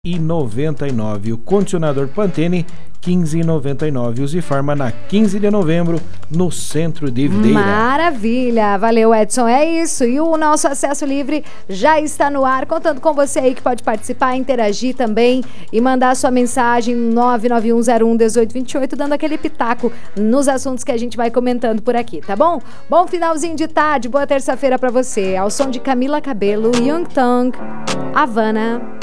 15,99. O condicionador Pantene, 15,99. Use Farma na 15 de novembro, no centro de Videira. Maravilha! Valeu, Edson. É isso. E o nosso acesso livre já está no ar, contando com você aí que pode participar, interagir também e mandar sua mensagem 991011828, dando aquele pitaco nos assuntos que a gente vai comentando por aqui, tá bom? Bom finalzinho de tarde, boa terça-feira pra você. Ao som de Camila Cabello, Young Thug, Havana.